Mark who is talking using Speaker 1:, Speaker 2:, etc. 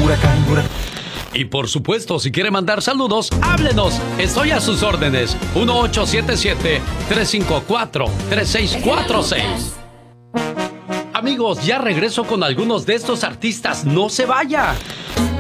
Speaker 1: Huracán, huracán.
Speaker 2: Y por supuesto, si quiere mandar saludos, háblenos. Estoy a sus órdenes. 1877-354-3646. Amigos, ya regreso con algunos de estos artistas. No se vaya.